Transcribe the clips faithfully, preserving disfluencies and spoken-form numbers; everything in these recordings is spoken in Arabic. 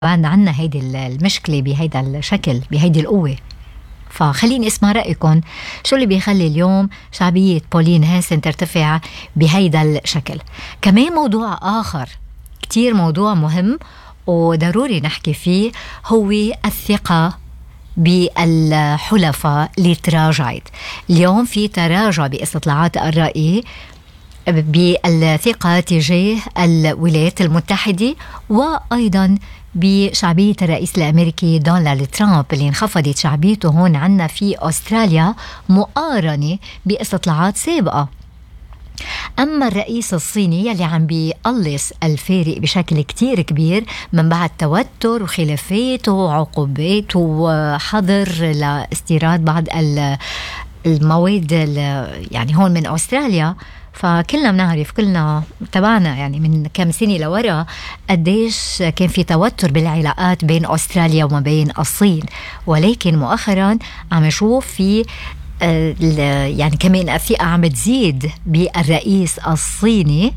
عنا هيدي المشكلة بهيدا الشكل بهيدي القوة. فخليني اسمع رأيكم، شو اللي بيخلي اليوم شعبية بولين هانسن ترتفع بهيدا الشكل؟ كمان موضوع آخر كتير موضوع مهم وضروري نحكي فيه هو الثقة بالحلفاء اللي تراجعت. اليوم في تراجع باستطلاعات الرأي بالثقة تجاه الولايات المتحدة، وأيضا بشعبية الرئيس الأمريكي دونالد ترامب اللي انخفضت شعبيته هون عنا في أستراليا مقارنة باستطلاعات سابقة. أما الرئيس الصيني يلي عم بيقلص الفارق بشكل كتير كبير من بعد توتر وخلافات وعقوبات وحظر لاستيراد بعض المواد يعني هون من أستراليا. فكلنا بنعرف، كلنا تبعنا يعني من كم سنة لورا قديش كان في توتر بالعلاقات بين أستراليا وما بين الصين، ولكن مؤخرا عم نشوف في يعني كمان الثقة عم تزيد بالرئيس الصيني،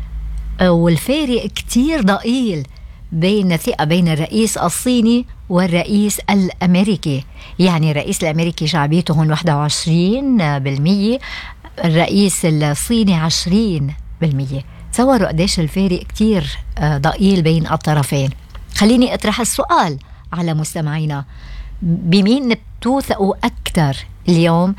والفارق كتير ضئيل بين الثقة بين الرئيس الصيني والرئيس الأمريكي. يعني الرئيس الأمريكي شعبيته هون واحد وعشرين بالمية، الرئيس الصيني عشرين بالمية. تصوروا قديش الفارق كتير ضئيل بين الطرفين. خليني أطرح السؤال على مستمعينا، بمين بتوثقوا أكتر اليوم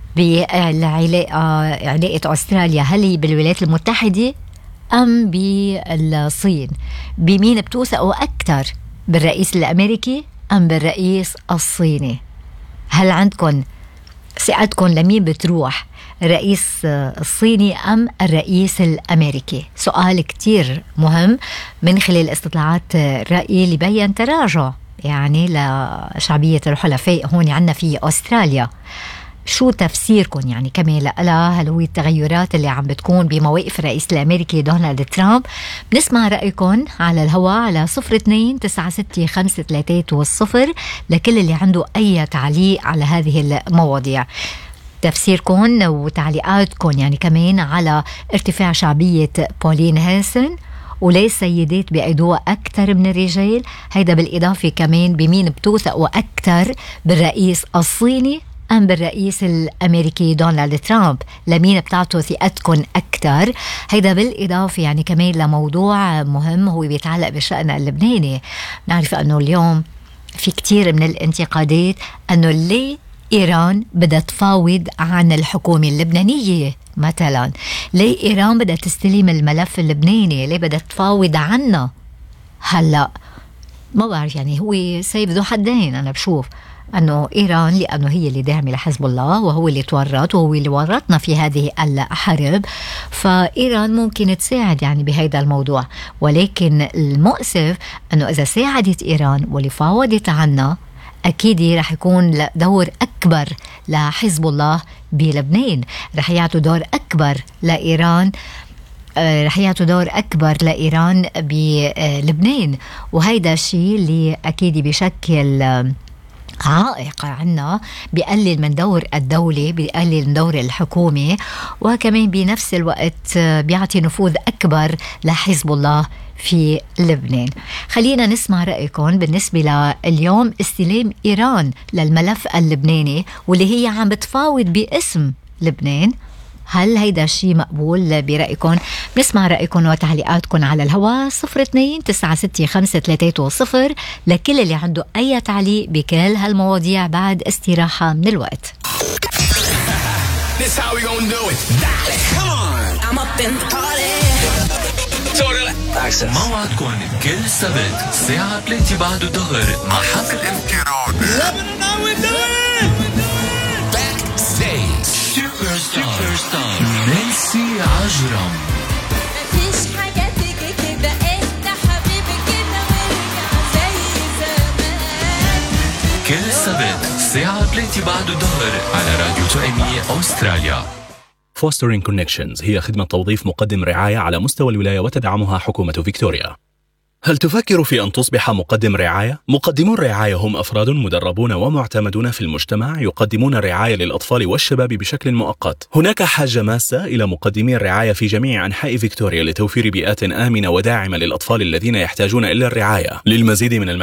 بالعلاقة علاقة أستراليا؟ هل هي بالولايات المتحدة أم بالصين؟ بمين بتوثقوا أكتر، بالرئيس الأمريكي أم بالرئيس الصيني؟ هل عندكم ثقتكم لمين بتروح، الرئيس الصيني أم الرئيس الأمريكي؟ سؤال كتير مهم من خلال استطلاعات الرأي اللي بيّن تراجع يعني لشعبية الحلفاء هون عنا في أستراليا. شو تفسيركم يعني كمان لها؟ هل هو التغيرات اللي عم بتكون بمواقف الرئيس الأمريكي دونالد ترامب؟ بنسمع رأيكم على الهواء على صفر اثنين تسعة ستة خمسة ثلاثة والصفر لكل اللي عنده أي تعليق على هذه المواضيع. تفسيركم وتعليقاتكم يعني كمان على ارتفاع شعبية بولين هانسن، وليه السيدات بيعيدوها أكتر من الرجال؟ هيدا بالإضافة كمان بمين بتوثقوا أكتر، بالرئيس الصيني أم بالرئيس الأمريكي دونالد ترامب؟ لمين بتعطوا ثقتكم أكتر؟ هيدا بالإضافة يعني كمان لموضوع مهم هو بيتعلق بالشأن اللبناني. نعرف أنه اليوم في كتير من الانتقادات أنه ليه إيران بدها تفاوض عن الحكومة اللبنانية مثلا؟ ليه إيران بدها تستلم الملف اللبناني؟ ليه بدها تفاوض عنه؟ هلأ ما بعرف، يعني هو سيف ذو حدين. أنا بشوف أنه إيران لأنه هي اللي داعمة لحزب الله وهو اللي تورط وهو اللي ورطنا في هذه الحرب، فإيران ممكن تساعد يعني بهذا الموضوع. ولكن المؤسف أنه إذا ساعدت إيران واللي فاوضت عنها أكيد رح يكون دور أكبر لحزب الله بلبنان، رح يعطوا دور أكبر لإيران، رح يعطوا دور أكبر لإيران بلبنان. وهيدا الشيء اللي أكيد بيشكل عائق عنا، بيقلل من دور الدولة، بيقلل من دور الحكومة، وكمان بنفس الوقت بيعطي نفوذ أكبر لحزب الله في لبنان. خلينا نسمع رأيكم بالنسبة لليوم استلام إيران للملف اللبناني واللي هي عم بتفاوض باسم لبنان. هل هيدا الشيء مقبول برأيكم؟ نسمع رأيكم وتعليقاتكم على الهواء صفر اثنين تسعة ستة خمسة ثلاثة صفر لكل اللي عنده أي تعليق بكل هالمواضيع بعد استراحة من الوقت. موعدكم كل سبت الساعة ثلاثة بعد الظهر مع حفل انفراد سوبر ستار نانسي عجرم. مفيش حاجة تيجي كده، انت حبيبي كده وارجع زي زمان. كل سبت الساعة ثلاثة بعد الظهر على راديو تؤمية أستراليا. Fostering Connections هي خدمة توظيف مقدم رعاية على مستوى الولاية وتدعمها حكومة فيكتوريا. هل تفكر في أن تصبح مقدم رعاية؟ مقدمو الرعاية هم أفراد مدربون ومعتمدون في المجتمع يقدمون الرعاية للأطفال والشباب بشكل مؤقت. هناك حاجة ماسة إلى مقدمي الرعاية في جميع أنحاء فيكتوريا لتوفير بيئات آمنة وداعمة للأطفال الذين يحتاجون إلى الرعاية. للمزيد من